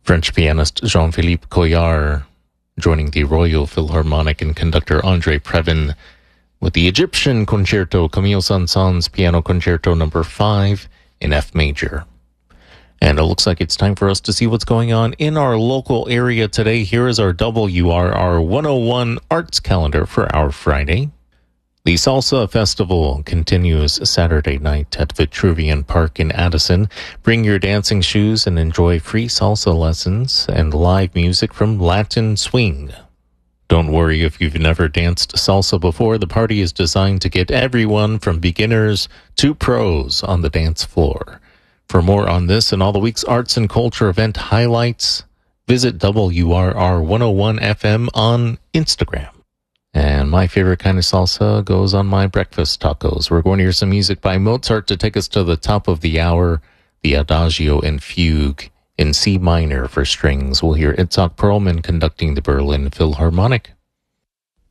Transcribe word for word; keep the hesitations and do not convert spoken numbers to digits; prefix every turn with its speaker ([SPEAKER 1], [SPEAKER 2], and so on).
[SPEAKER 1] French pianist Jean-Philippe Collard joining the Royal Philharmonic and conductor André Previn with the Egyptian Concerto, Camille Saint-Saëns Piano Concerto number five in F major. And it looks like it's time for us to see what's going on in our local area today. Here is our W R R one oh one Arts Calendar for our Friday. The Salsa Festival continues Saturday night at Vitruvian Park in Addison. Bring your dancing shoes and enjoy free salsa lessons and live music from Latin Swing. Don't worry if you've never danced salsa before. The party is designed to get everyone from beginners to pros on the dance floor. For more on this and all the week's arts and culture event highlights, visit W R R one oh one F M on Instagram. And my favorite kind of salsa goes on my breakfast tacos. We're going to hear some music by Mozart to take us to the top of the hour. The Adagio and Fugue in C minor for strings. We'll hear Itzhak Perlman conducting the Berlin Philharmonic.